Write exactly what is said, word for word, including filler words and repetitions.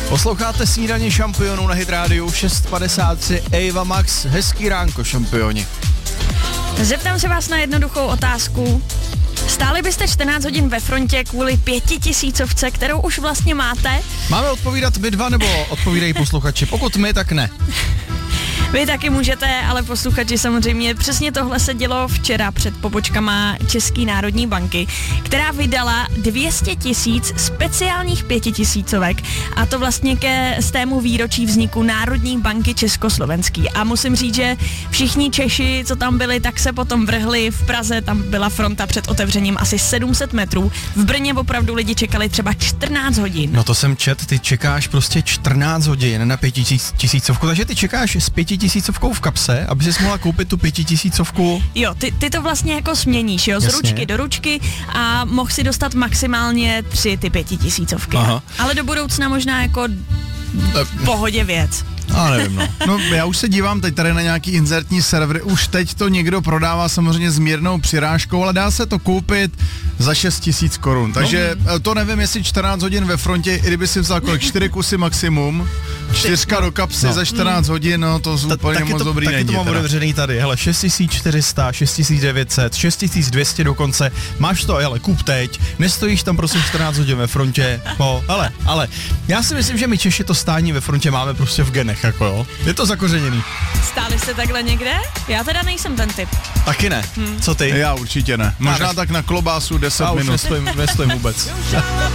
Posloucháte Snídaně šampionů na Hit Radio šest padesát tři, Ava Max, hezký ránko šampioni. Zeptám se vás na jednoduchou otázku. Stáli byste čtrnáct hodin ve frontě kvůli pětitisícovce, kterou už vlastně máte? Máme odpovídat my dva, nebo odpovídají posluchači? Pokud my, tak ne. Vy taky můžete, ale posluchači samozřejmě. Přesně tohle se dělo včera před pobočkama České národní banky, která vydala dvě stě tisíc speciálních pětitisícovek, a to vlastně ke stému výročí vzniku Národní banky Československý. A musím říct, že všichni Češi, co tam byli, tak se potom vrhli. V Praze tam byla fronta před otevřením asi sedm set metrů. V Brně opravdu lidi čekali třeba čtrnáct hodin. No to jsem čet, ty čekáš prostě čtrnáct hodin na pětitisícovku, takže ty čekáš s pětitisícovkou v kapse, aby jsi mohla koupit tu pětitisícovku. Jo, ty, ty to vlastně jako směníš, jo, z Jasně. ručky do ručky a mohl si dostat maximálně tři ty pětitisícovky. Aha. Ale do budoucna možná jako v pohodě věc. A nevím, no. No já už se dívám teď tady na nějaký inzertní servery, už teď to někdo prodává samozřejmě s mírnou přirážkou, ale dá se to koupit za šest tisíc korun, takže no. To nevím, jestli čtrnáct hodin ve frontě, i kdyby si vzal kolik, čtyři kusy maximum, čtyřka do kapsy no. za čtrnáct hodin, no to jsou úplně moc to, dobrý taky není. to mám otevřený tady, hele, šest tisíc čtyři sta, šest tisíc devět set, šest tisíc dvě stě dokonce, máš to, hele, kup teď, nestojíš tam prosím čtrnáct hodin ve frontě, no, hele, ale já si myslím, že my Češi to stání ve frontě máme prostě v genech, jako jo, je to zakořeněný. Stáli jste takhle někde? Já teda nejsem ten typ. Taky ne, hmm. Co ty? Já určitě ne, možná tak na klobásu deset já minut. Já už nestojím, nestojím vůbec.